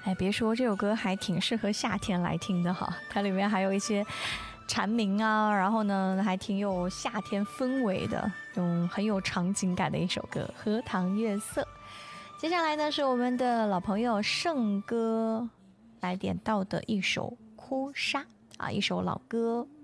哎，别说这首歌还挺适合夏天来听的哈，它里面还有一些蝉鸣啊，然后呢还挺有夏天氛围的，这种很有场景感的一首歌《荷塘月色》。接下来呢是我们的老朋友盛哥来点到的一首《哭砂》啊，一首老歌。